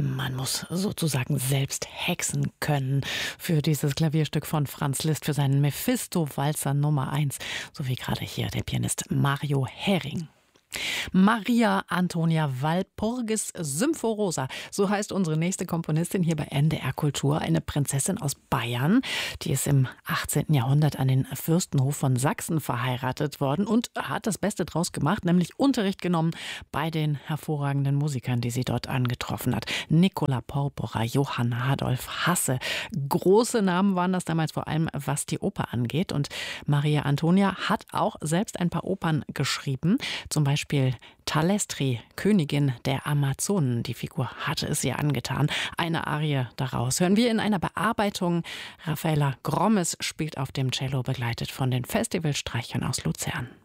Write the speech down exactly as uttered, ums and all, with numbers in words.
Man muss sozusagen selbst hexen können für dieses Klavierstück von Franz Liszt, für seinen Mephisto-Walzer Nummer eins, so wie gerade hier der Pianist Mario Hering. Maria Antonia Walpurgis Symphorosa, so heißt unsere nächste Komponistin hier bei N D R Kultur, eine Prinzessin aus Bayern. Die ist im achtzehnten Jahrhundert an den Fürstenhof von Sachsen verheiratet worden und hat das Beste draus gemacht, nämlich Unterricht genommen bei den hervorragenden Musikern, die sie dort angetroffen hat. Nicola Porpora, Johann Adolf Hasse. Große Namen waren das damals, vor allem was die Oper angeht. Und Maria Antonia hat auch selbst ein paar Opern geschrieben, zum Beispiel Beispiel Thalestri, Königin der Amazonen. Die Figur hatte es ihr angetan. Eine Arie daraus hören wir in einer Bearbeitung. Raffaella Grommes spielt auf dem Cello, begleitet von den Festivalstreichern aus Luzern.